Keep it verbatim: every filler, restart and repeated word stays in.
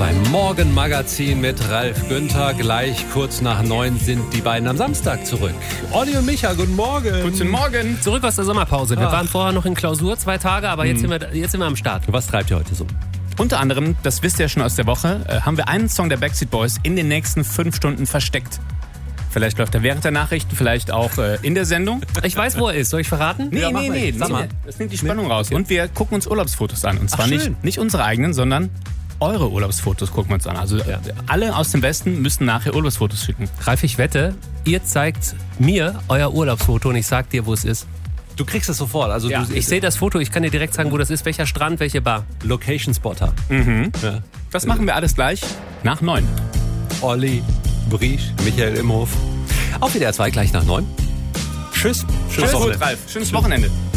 zwei Morgenmagazin mit Ralf Günther. Gleich kurz nach neun sind die beiden am Samstag zurück. Olli und Micha, guten Morgen. Guten Morgen. Zurück aus der Sommerpause. Wir Ach. waren vorher noch in Klausur, zwei Tage, aber jetzt, hm. sind, wir, jetzt sind wir am Start. Was treibt ihr heute so? Unter anderem, das wisst ihr ja schon aus der Woche, äh, haben wir einen Song der Backstreet Boys in den nächsten fünf Stunden versteckt. Vielleicht läuft er während der Nachrichten, vielleicht auch äh, in der Sendung. Ich weiß, wo er ist. Soll ich verraten? Nee, Ja, nee, mach mal. nee. Sag mal. Das nimmt die Spannung Nee, raus. okay. Und wir gucken uns Urlaubsfotos an. Und zwar Ach, nicht, schön. nicht unsere eigenen, sondern eure Urlaubsfotos gucken wir uns an. Also Ja. alle aus dem Westen müssen nachher Urlaubsfotos schicken. Ralf, ich wette, ihr zeigt mir euer Urlaubsfoto und ich sag dir, wo es ist. Du kriegst es sofort. Also Ja. du, Ich sehe das Foto, ich kann dir direkt sagen, wo das ist, welcher Strand, welche Bar. Location Spotter. Mhm. Ja. Das machen wir alles gleich nach neun. Olli, Briesch, Michael Imhof. Auf W D R zwei gleich nach neun. Tschüss. Schönes Tschüss, Wochenende. Ralf. Schönes Wochenende.